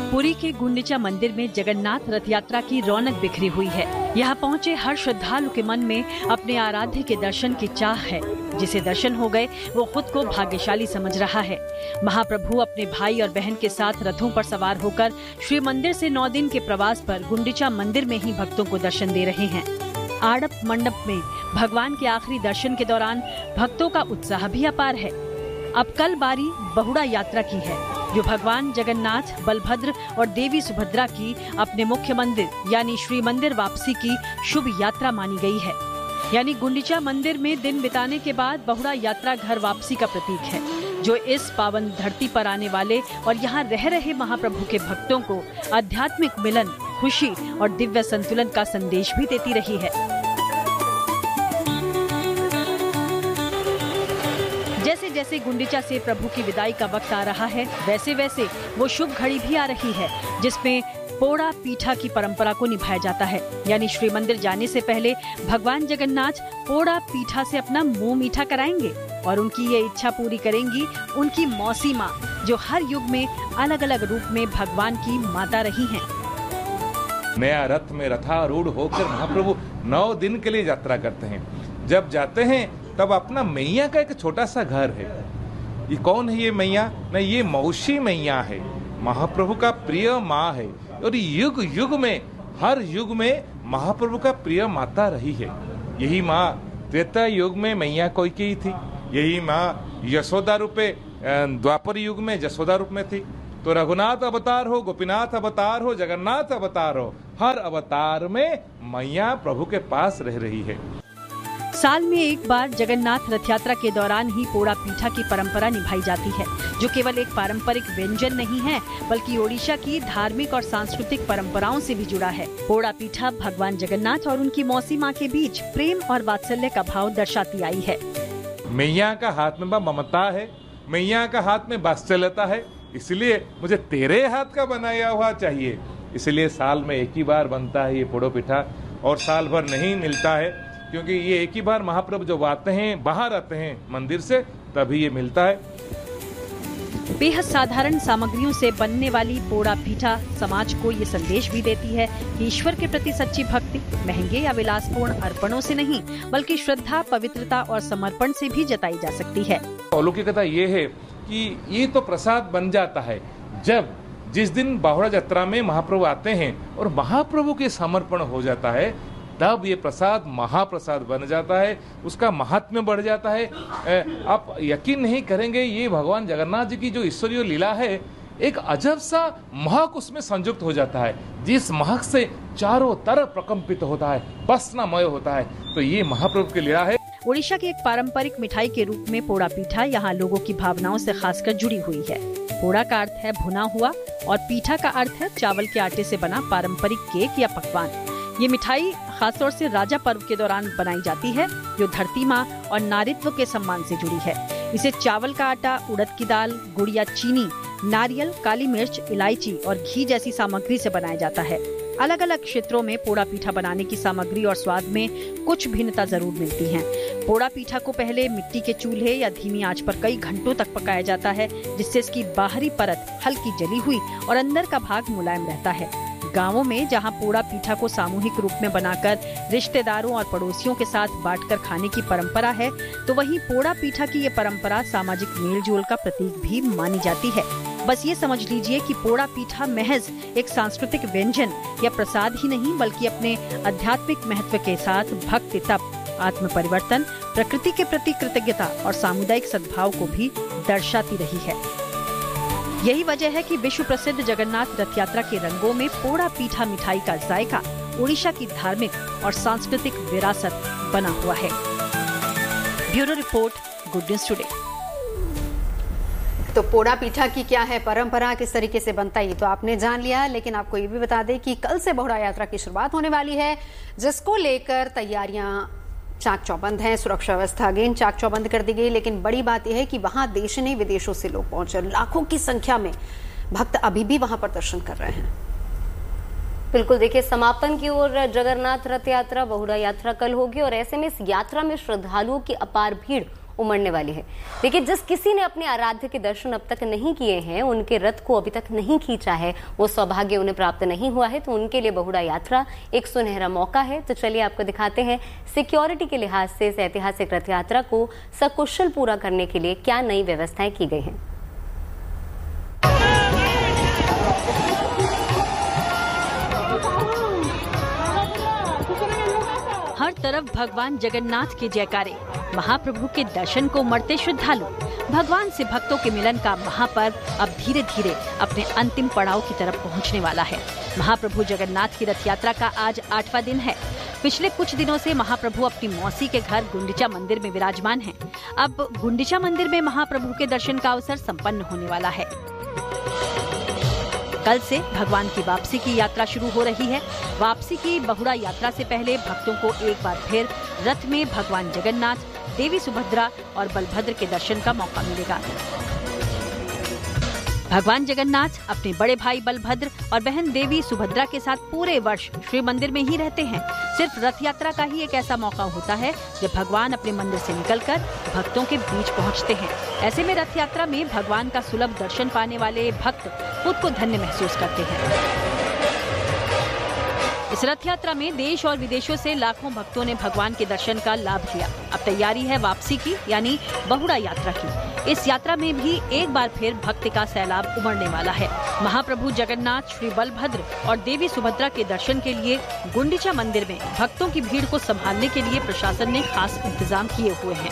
पुरी के गुंडिचा मंदिर में जगन्नाथ रथ यात्रा की रौनक बिखरी हुई है। यहाँ पहुँचे हर श्रद्धालु के मन में अपने आराध्य के दर्शन की चाह है। जिसे दर्शन हो गए वो खुद को भाग्यशाली समझ रहा है। महाप्रभु अपने भाई और बहन के साथ रथों पर सवार होकर श्री मंदिर से 9 दिन के प्रवास पर गुंडिचा मंदिर में ही भक्तों को दर्शन दे रहे हैं। आड़प मंडप में भगवान के आखिरी दर्शन के दौरान भक्तों का उत्साह भी अपार है। अब कल बारी बहुड़ा यात्रा की है, जो भगवान जगन्नाथ, बलभद्र और देवी सुभद्रा की अपने मुख्य मंदिर यानी श्री मंदिर वापसी की शुभ यात्रा मानी गई है। यानी गुंडिचा मंदिर में दिन बिताने के बाद बहुड़ा यात्रा घर वापसी का प्रतीक है, जो इस पावन धरती पर आने वाले और यहाँ रह रहे महाप्रभु के भक्तों को आध्यात्मिक मिलन, खुशी और दिव्य संतुलन का संदेश भी देती रही है। जैसे जैसे गुंडिचा से प्रभु की विदाई का वक्त आ रहा है, वैसे वैसे वो शुभ घड़ी भी आ रही है, जिसमें पोड़ा पीठा की परंपरा को निभाया जाता है। यानी श्री मंदिर जाने से पहले भगवान जगन्नाथ पोड़ा पीठा से अपना मुंह मीठा कराएंगे और उनकी ये इच्छा पूरी करेंगी उनकी मौसी माँ, जो हर युग में अलग अलग रूप में भगवान की माता रही हैं। नया रथ में रथारूढ़ होकर महाप्रभु 9 दिन के लिए यात्रा करते हैं। जब जाते हैं तब अपना मैया का एक छोटा सा घर है। ये कौन है ये मैया? नहीं, ये मौसी मैया है, महाप्रभु का प्रिय माँ है और युग युग में, हर युग में महाप्रभु का प्रिय माता रही है। यही माँ त्रेता युग में मैया कैकेयी थी, यही माँ यशोदा रूपे द्वापर युग में यशोदा रूप में थी। तो रघुनाथ अवतार हो, गोपीनाथ अवतार हो, जगन्नाथ अवतार हो, हर अवतार में मैया प्रभु के पास रह रही है। साल में एक बार जगन्नाथ रथ यात्रा के दौरान ही पोड़ा पीठा की परंपरा निभाई जाती है, जो केवल एक पारंपरिक व्यंजन नहीं है, बल्कि ओडिशा की धार्मिक और सांस्कृतिक परंपराओं से भी जुड़ा है। पोड़ा पीठा भगवान जगन्नाथ और उनकी मौसी माँ के बीच प्रेम और वात्सल्य का भाव दर्शाती आई है। मैया का हाथ में ममता है, मैया का हाथ में वात्सल्यता है, इसलिए मुझे तेरे हाथ का बनाया हुआ चाहिए। इसलिए साल में एक ही बार बनता है ये पोड़ा पीठा और साल भर नहीं मिलता है, क्योंकि ये एक ही बार महाप्रभु जब आते हैं, बाहर आते हैं मंदिर से, तभी ये मिलता है। बेहद साधारण सामग्रियों से बनने वाली पोड़ा पीठा समाज को ये संदेश भी देती है कि ईश्वर के प्रति सच्ची भक्ति महंगे या विलासपूर्ण अर्पणों से नहीं, बल्कि श्रद्धा, पवित्रता और समर्पण से भी जताई जा सकती है। अलौकिकता ये है कि ये तो प्रसाद बन जाता है जब जिस दिन बाहुड़ा यात्रा में महाप्रभु आते हैं और महाप्रभु के समर्पण हो जाता है, तब ये प्रसाद महाप्रसाद बन जाता है, उसका महात्म्य बढ़ जाता है। आप यकीन नहीं करेंगे, ये भगवान जगन्नाथ जी की जो ईश्वरीय लीला है, एक अजब सा महक उसमें संयुक्त हो जाता है, जिस महक से चारों तरफ प्रकंपित होता है, वासनामय होता है। तो ये महाप्रभु की लीला है। ओडिशा की एक पारंपरिक मिठाई के रूप में पोड़ा पीठा यहाँ लोगों की भावनाओं से खासकर जुड़ी हुई है। पोड़ा का अर्थ है भुना हुआ और पीठा का अर्थ है चावल के आटे से बना पारंपरिक केक या पकवान। ये मिठाई खासतौर से राजा पर्व के दौरान बनाई जाती है, जो धरती माँ और नारित्व के सम्मान से जुड़ी है। इसे चावल का आटा, उड़द की दाल, गुड़ या चीनी, नारियल, काली मिर्च, इलायची और घी जैसी सामग्री से बनाया जाता है। अलग अलग क्षेत्रों में पोड़ा पीठा बनाने की सामग्री और स्वाद में कुछ भिन्नता जरूर मिलती है। पोड़ा पीठा को पहले मिट्टी के चूल्हे या धीमी आंच पर कई घंटों तक पकाया जाता है, जिससे इसकी बाहरी परत हल्की जली हुई और अंदर का भाग मुलायम रहता है। गांवों में जहां पोड़ा पीठा को सामूहिक रूप में बनाकर रिश्तेदारों और पड़ोसियों के साथ बांटकर खाने की परंपरा है, तो वहीं पोड़ा पीठा की ये परंपरा सामाजिक मेलजोल का प्रतीक भी मानी जाती है। बस ये समझ लीजिए कि पोड़ा पीठा महज एक सांस्कृतिक व्यंजन या प्रसाद ही नहीं, बल्कि अपने आध्यात्मिक महत्व के साथ भक्ति, तप, आत्म परिवर्तन, प्रकृति के प्रति कृतज्ञता और सामुदायिक सद्भाव को भी दर्शाती रही है। यही वजह है कि विश्व प्रसिद्ध जगन्नाथ रथ यात्रा के रंगों में पोड़ा पीठा मिठाई का जायका ओडिशा की धार्मिक और सांस्कृतिक विरासत बना हुआ है। Bureau report, good news today. तो पोड़ा पीठा की क्या है परंपरा, किस तरीके से बनता है, ये तो आपने जान लिया, लेकिन आपको ये भी बता दें कि कल से बहुड़ा यात्रा की शुरुआत होने वाली है, जिसको लेकर तैयारियां चाक चौबंद हैं। सुरक्षा व्यवस्था अगेन चाक चौबंद कर दी गई, लेकिन बड़ी बात यह है कि वहां देश नहीं विदेशों से लोग पहुंचे, लाखों की संख्या में भक्त अभी भी वहां पर दर्शन कर रहे हैं। बिल्कुल, देखिए समापन की ओर जगन्नाथ रथ यात्रा, बहुड़ा यात्रा कल होगी और ऐसे में इस यात्रा में श्रद्धालुओं की अपार भीड़ उमड़ने वाली है। देखिए, जिस किसी ने अपने आराध्य के दर्शन अब तक नहीं किए हैं, उनके रथ को अभी तक नहीं खींचा है, वो सौभाग्य उन्हें प्राप्त नहीं हुआ है, तो उनके लिए बहुड़ा यात्रा एक सुनहरा मौका है। तो चलिए आपको दिखाते हैं सिक्योरिटी के लिहाज से इस ऐतिहासिक रथ यात्रा को सकुशल पूरा करने के लिए क्या नई व्यवस्थाएं की गई हैं। हर तरफ भगवान जगन्नाथ के जयकारे, महाप्रभु के दर्शन को उमड़ते श्रद्धालु। भगवान से भक्तों के मिलन का महापर्व अब धीरे धीरे अपने अंतिम पड़ाव की तरफ पहुंचने वाला है। महाप्रभु जगन्नाथ की रथ यात्रा का आज 8वां दिन है। पिछले कुछ दिनों से महाप्रभु अपनी मौसी के घर गुंडिचा मंदिर में विराजमान हैं। अब गुंडिचा मंदिर में महाप्रभु के दर्शन का अवसर संपन्न होने वाला है। कल से भगवान की वापसी की यात्रा शुरू हो रही है। वापसी की बहुड़ा यात्रा से पहले भक्तों को एक बार फिर रथ में भगवान जगन्नाथ, देवी सुभद्रा और बलभद्र के दर्शन का मौका मिलेगा। भगवान जगन्नाथ अपने बड़े भाई बलभद्र और बहन देवी सुभद्रा के साथ पूरे वर्ष श्री मंदिर में ही रहते हैं। सिर्फ रथ यात्रा का ही एक ऐसा मौका होता है जब भगवान अपने मंदिर से निकलकर भक्तों के बीच पहुंचते हैं। ऐसे में रथ यात्रा में भगवान का सुलभ दर्शन पाने वाले भक्त खुद को धन्य महसूस करते हैं। इस रथ यात्रा में देश और विदेशों से लाखों भक्तों ने भगवान के दर्शन का लाभ लिया। अब तैयारी है वापसी की, यानी बहुड़ा यात्रा की। इस यात्रा में भी एक बार फिर भक्ति का सैलाब उमड़ने वाला है। महाप्रभु जगन्नाथ, श्री बलभद्र और देवी सुभद्रा के दर्शन के लिए गुंडिचा मंदिर में भक्तों की भीड़ को संभालने के लिए प्रशासन ने खास इंतजाम किए हुए हैं,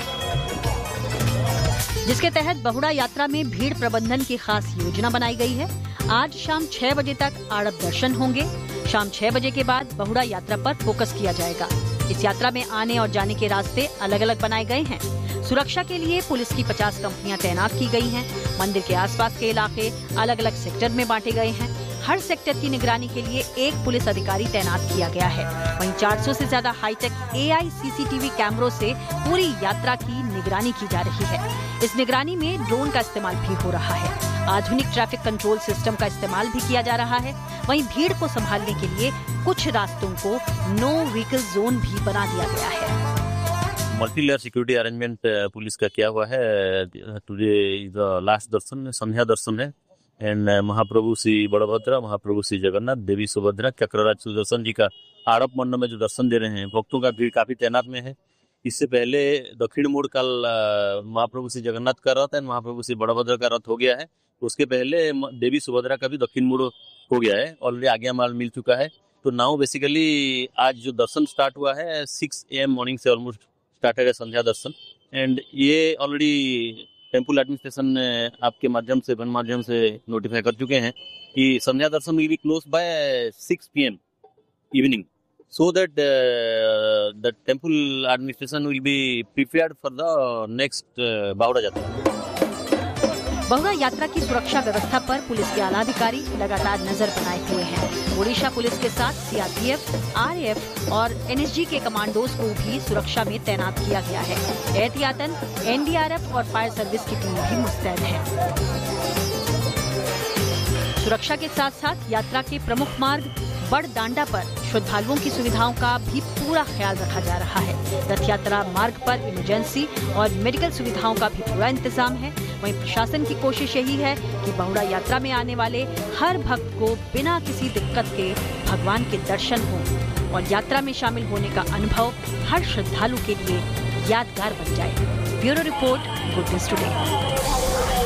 जिसके तहत बहुड़ा यात्रा में भीड़ प्रबंधन की खास योजना बनाई गई है। आज शाम 6 बजे तक आड़प दर्शन होंगे। शाम 6 बजे के बाद बहुड़ा यात्रा पर फोकस किया जाएगा। इस यात्रा में आने और जाने के रास्ते अलग अलग बनाए गए हैं। सुरक्षा के लिए पुलिस की 50 कंपनियां तैनात की गई हैं। मंदिर के आसपास के इलाके अलग अलग सेक्टर में बांटे गए हैं। हर सेक्टर की निगरानी के लिए एक पुलिस अधिकारी तैनात किया गया है। वहीं 400 से ज्यादा हाईटेक AI CCTV कैमरों से पूरी यात्रा की निगरानी की जा रही है। इस निगरानी में ड्रोन का इस्तेमाल भी हो रहा है। आधुनिक ट्रैफिक कंट्रोल सिस्टम का इस्तेमाल भी किया जा रहा है। वहीं भीड़ को संभालने के लिए कुछ रास्तों को नो व्हीकल जोन भी बना दिया गया है। Multi layer security arrangement police का किया हुआ है। टुडे इज द लास्ट दर्शन, संध्या दर्शन है। एंड महाप्रभु श्री बड़भद्रा, महाप्रभु श्री जगन्नाथ, देवी सुभद्रा, चक्रराज सुदर्शन जी का आड़प मंडप में जो दर्शन दे रहे हैं, भक्तों का भीड़ काफी तैनात में है। इससे पहले दक्षिण मोड़ कल महाप्रभु श्री जगन्नाथ का रथ है, महाप्रभु श्री बड़भद्र का रथ हो गया है। उसके पहले देवी सुभद्रा का भी दक्षिण मोड़ हो गया है, ऑलरेडी आज्ञा माल मिल चुका है। तो नाउ बेसिकली आज जो दर्शन स्टार्ट हुआ है 6 AM मॉर्निंग से ऑलमोस्ट स्टार्टेड है संध्या दर्शन। एंड ये ऑलरेडी टेम्पल एडमिनिस्ट्रेशन ने आपके माध्यम से, वन माध्यम से नोटिफाई कर चुके हैं कि संध्या दर्शन will be close by 6 PM evening, so that the temple administration will be prepared for the next बावड़ा यात्रा। बहुड़ा यात्रा की सुरक्षा व्यवस्था पर पुलिस के आला अधिकारी लगातार नजर बनाए हुए हैं। ओडिशा पुलिस के साथ CRPF, RAF और NSG के कमांडोज को भी सुरक्षा में तैनात किया गया है। एहतियातन NDRF और फायर सर्विस की टीम भी मुस्तैद है। सुरक्षा के साथ साथ यात्रा के प्रमुख मार्ग बड़ डांडा पर श्रद्धालुओं की सुविधाओं का भी पूरा ख्याल रखा जा रहा है। रथ यात्रा मार्ग पर इमरजेंसी और मेडिकल सुविधाओं का भी पूरा इंतजाम है। वहीं प्रशासन की कोशिश यही है कि बहुड़ा यात्रा में आने वाले हर भक्त को बिना किसी दिक्कत के भगवान के दर्शन हो और यात्रा में शामिल होने का अनुभव हर श्रद्धालु के लिए यादगार बन जाए। Bureau report, good news today.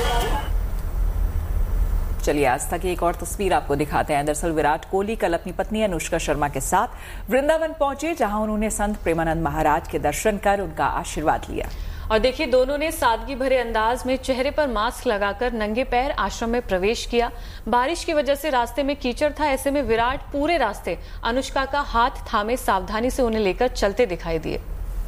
चलिए आस्था की एक और तस्वीर आपको दिखाते हैं। दरअसल विराट कोहली कल अपनी पत्नी अनुष्का शर्मा के साथ वृंदावन पहुंचे, जहां उन्होंने संत प्रेमानंद महाराज के दर्शन कर उनका आशीर्वाद लिया। और देखिए, दोनों ने सादगी भरे अंदाज में चेहरे पर मास्क लगाकर नंगे पैर आश्रम में प्रवेश किया। बारिश की वजह से रास्ते में कीचड़ था, ऐसे में विराट पूरे रास्ते अनुष्का का हाथ थामे सावधानी से उन्हें लेकर चलते दिखाई दिए।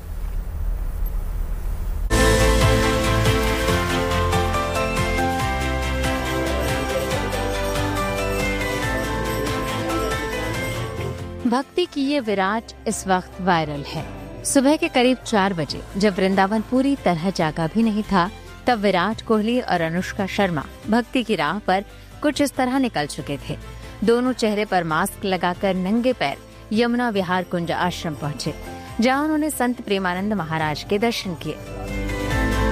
भक्ति की ये विराट इस वक्त वायरल है। सुबह के करीब 4 बजे जब वृंदावन पूरी तरह जागा भी नहीं था, तब विराट कोहली और अनुष्का शर्मा भक्ति की राह पर कुछ इस तरह निकल चुके थे। दोनों चेहरे पर मास्क लगाकर नंगे पैर यमुना विहार कुंज आश्रम पहुँचे, जहाँ उन्होंने संत प्रेमानंद महाराज के दर्शन किए।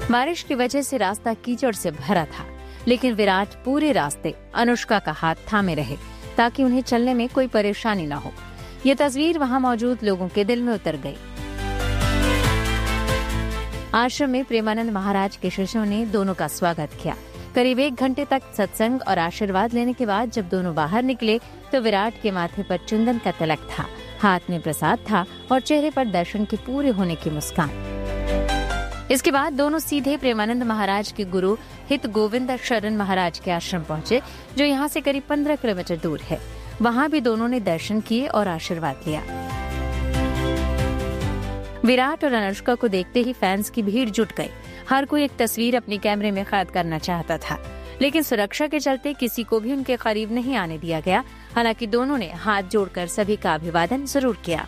बारिश की वजह से रास्ता कीचड़ से भरा था, लेकिन विराट पूरे रास्ते अनुष्का का हाथ थामे रहे ताकि उन्हें चलने में कोई परेशानी न हो। ये तस्वीर वहां मौजूद लोगों के दिल में उतर गई। आश्रम में प्रेमानंद महाराज के शिष्यों ने दोनों का स्वागत किया। करीब 1 घंटे तक सत्संग और आशीर्वाद लेने के बाद जब दोनों बाहर निकले तो विराट के माथे पर चंदन का तिलक था, हाथ में प्रसाद था और चेहरे पर दर्शन के पूरे होने की मुस्कान। इसके बाद दोनों सीधे प्रेमानंद महाराज के गुरु हित गोविंद शरण महाराज के आश्रम पहुंचे, जो यहाँ से करीब 15 किलोमीटर दूर है। वहाँ भी दोनों ने दर्शन किए और आशीर्वाद लिया। विराट और अनुष्का को देखते ही फैंस की भीड़ जुट गई। हर कोई एक तस्वीर अपने कैमरे में कैद करना चाहता था, लेकिन सुरक्षा के चलते किसी को भी उनके करीब नहीं आने दिया गया। हालांकि दोनों ने हाथ जोड़कर सभी का अभिवादन जरूर किया।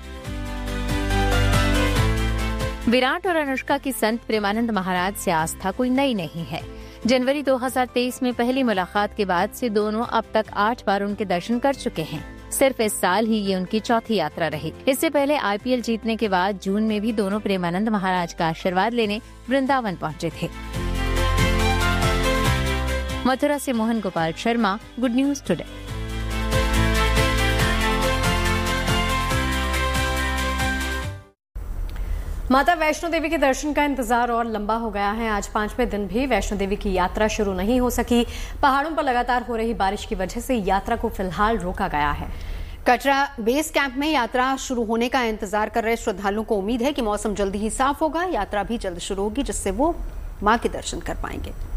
विराट और अनुष्का की संत प्रेमानंद महाराज से आस्था कोई नई नहीं है। जनवरी 2023 में पहली मुलाकात के बाद से दोनों अब तक 8 बार उनके दर्शन कर चुके हैं। सिर्फ इस साल ही ये उनकी चौथी यात्रा रही। इससे पहले IPL जीतने के बाद जून में भी दोनों प्रेमानंद महाराज का आशीर्वाद लेने वृंदावन पहुंचे थे। मथुरा से Mohan Gopal Sharma, good news today. माता वैष्णो देवी के दर्शन का इंतजार और लंबा हो गया है। आज 5वें दिन भी वैष्णो देवी की यात्रा शुरू नहीं हो सकी। पहाड़ों पर लगातार हो रही बारिश की वजह से यात्रा को फिलहाल रोका गया है। कटरा बेस कैंप में यात्रा शुरू होने का इंतजार कर रहे श्रद्धालुओं को उम्मीद है कि मौसम जल्दी ही साफ होगा, यात्रा भी जल्द शुरू होगी, जिससे वो मां के दर्शन कर पाएंगे।